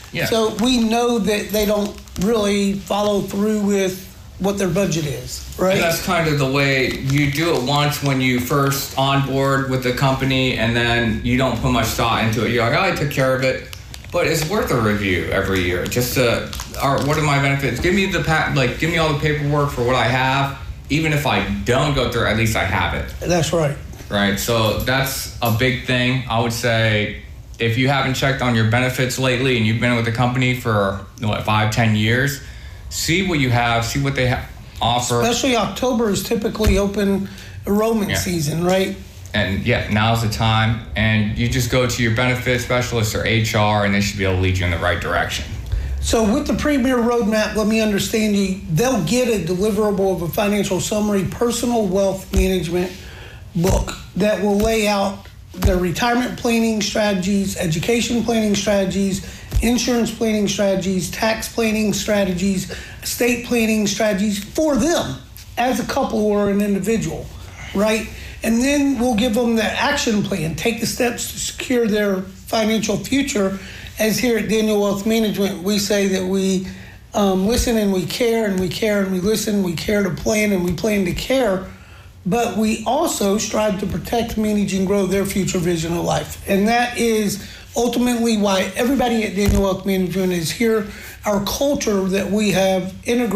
Yeah. So we know that they don't really follow through with what their budget is, right? And that's kind of the way you do it once when you first onboard with the company, and then you don't put much thought into it. You're like, oh, I took care of it. But it's worth a review every year. Just to, what are my benefits? Give me give me all the paperwork for what I have. Even if I don't go through, at least I have it. That's right. Right. So that's a big thing. I would say if you haven't checked on your benefits lately and you've been with the company for 5-10 years, see what you have, see what they offer. Especially October is typically open enrollment season, right? And now's the time. And you just go to your benefits specialist or HR, and they should be able to lead you in the right direction. So with the Premier Roadmap, let me understand you, they'll get a deliverable of a financial summary, personal wealth management book that will lay out their retirement planning strategies, education planning strategies, insurance planning strategies, tax planning strategies, estate planning strategies for them as a couple or an individual, right? And then we'll give them the action plan, take the steps to secure their financial future. As here at Daniel Wealth Management, we say that we listen and we care, and we care and we listen, we care to plan and we plan to care, but we also strive to protect, manage, and grow their future vision of life. And that is ultimately why everybody at Daniel Wealth Management is here. Our culture that we have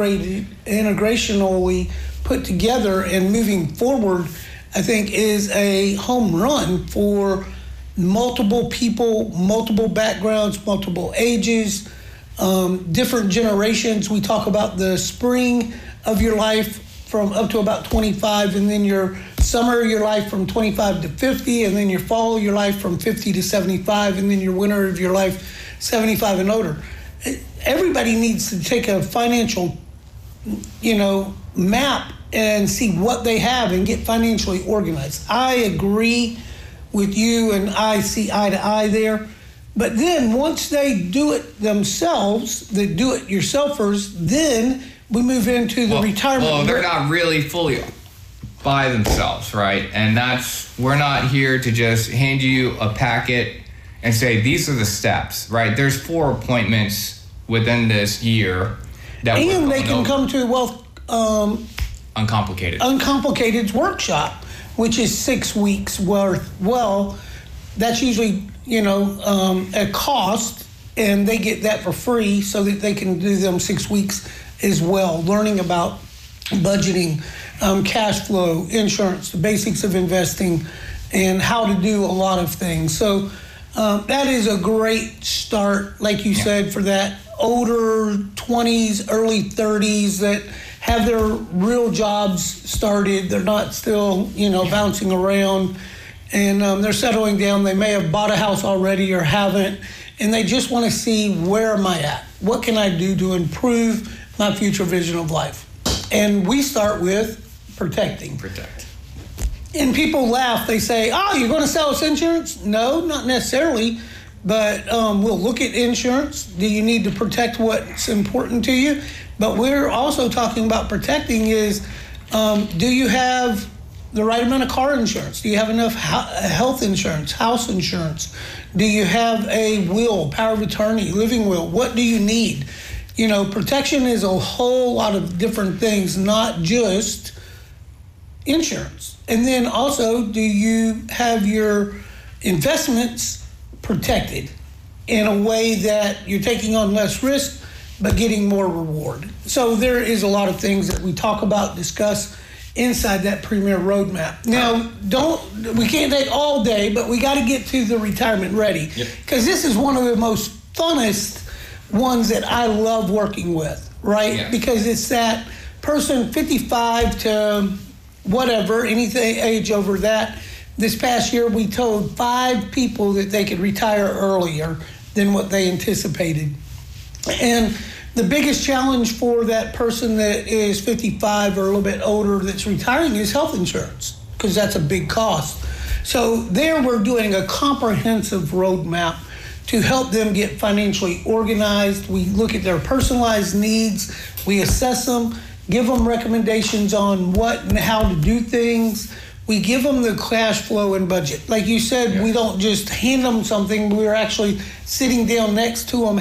integrationally put together and moving forward, I think, is a home run for multiple people, multiple backgrounds, multiple ages, different generations. We talk about the spring of your life from up to about 25, and then your summer of your life from 25 to 50, and then your fall of your life from 50 to 75, and then your winter of your life 75 and older. Everybody needs to take a financial, map and see what they have and get financially organized. I agree with you, and I see eye to eye there. But then once they do it themselves, the do-it-yourselfers, then we move into the retirement. Well, they're not really fully by themselves, right? And we're not here to just hand you a packet and say, these are the steps, right? There's 4 appointments within this year. And they can come to Wealth Uncomplicated workshop, which is 6 weeks worth. Well, that's usually, a cost, and they get that for free so that they can do them 6 weeks as well, learning about budgeting, cash flow, insurance, the basics of investing, and how to do a lot of things. So that is a great start, like you said, for that older 20s, early 30s that have their real jobs started. They're not still, bouncing around, and they're settling down. They may have bought a house already or haven't, and they just want to see, where am I at? What can I do to improve my future vision of life? And we start with protecting. Protect. And people laugh. They say, oh, you're going to sell us insurance? No, not necessarily. But we'll look at insurance. Do you need to protect what's important to you? But we're also talking about protecting is, do you have the right amount of car insurance? Do you have enough health insurance, house insurance? Do you have a will, power of attorney, living will? What do you need? Protection is a whole lot of different things, not just insurance. And then also, do you have your investments protected in a way that you're taking on less risk but getting more reward? So there is a lot of things that we talk about, discuss inside that Premier Roadmap. Now, we can't take all day, but we got to get to the retirement ready, because this is one of the most funnest ones that I love working with, right? Yeah. Because it's that person 55 to whatever, anything age over that. This past year, we told 5 people that they could retire earlier than what they anticipated. And the biggest challenge for that person that is 55 or a little bit older that's retiring is health insurance, because that's a big cost. So there we're doing a comprehensive roadmap to help them get financially organized. We look at their personalized needs, we assess them, give them recommendations on what and how to do things. We give them the cash flow and budget. Like you said, we don't just hand them something. We're actually sitting down next to them,